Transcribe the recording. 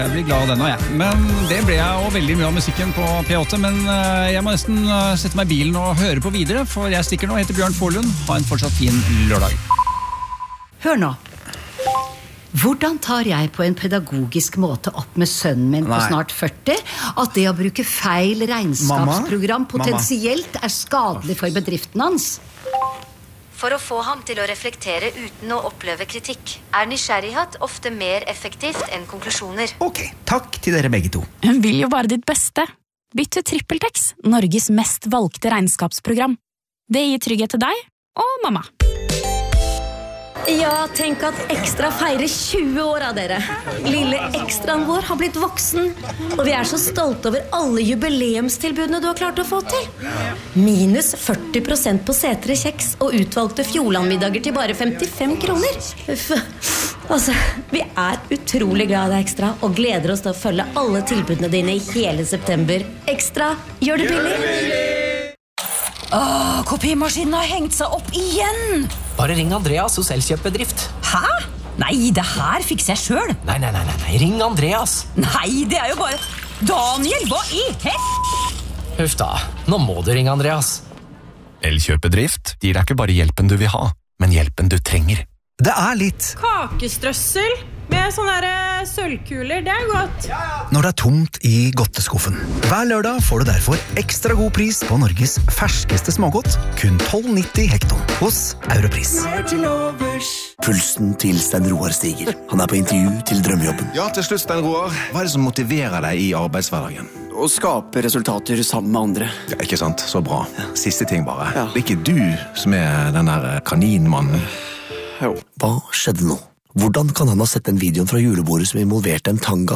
Jeg blir glad av den også, jeg. Men det ble jeg også veldig mye av musikken på P8, men jeg må nesten sette meg i bilen og høre på videre, for jeg stikker nå, heter Bjørn Forlund. Ha en fortsatt fin lørdag. Hør nå. Hvordan tar jeg på en pedagogisk måte opp med sønnen min på snart 40 at det å bruke feil regnskapsprogram potensielt er skadelig for bedriften hans? For å få ham til å reflektere uten å oppleve kritikk, er nysgjerrighet ofte mer effektivt enn konklusjoner. Ok, takk til dere begge to. Hun vil jo bare ditt beste. Bytt til TrippelTex, Norges mest valgte regnskapsprogram. Det gir trygghet til deg og mamma. Ja, tenk at Ekstra feirer 20 år av dere. Lille ekstraen vår har blitt voksen, og vi er så stolte over alle jubileumstilbudene du har klart å få til. Minus 40% på setere kjeks og utvalgte Fjordlandmiddager til bare 55 kroner. Uff. Altså, vi er utrolig glad i deg, Ekstra, og gleder oss til å følge alle tilbudene dine i hele september. Ekstra, gjør det billig! Kopimaskinen har hengt seg opp igjen. Bare ring Andreas hos Elkjøp-bedrift. Hæ? Nei, det her fikser jeg selv. Nei, ring Andreas. Nei, det er jo bare... Daniel, hva i Huff da, nå må du ringe Andreas. Elkjøp-bedrift gir deg ikke bare hjelpen du vil ha, men hjelpen du trenger. Det er litt kakestrøssel med sånne sølvkuler, det er godt. når det er tomt i godteskuffen. Hver lørdag får du derfor ekstra god pris på Norges ferskeste smågodt, kun 12,90 hekton hos Europris. Pulsen til Stein Roar stiger. Han er på intervju til drømmejobben. Ja, til slutt, Stein Roar. Hva er det som motiverer deg i arbeidshverdagen? Å skape resultater sammen med andre. Ja, ikke sant? Så bra. Siste ting bare. Ja. Det er ikke du som er den der kaninmannen. Hva skjedde nå? Hvordan kan han ha sett den videoen fra julebordet som involverte en tanga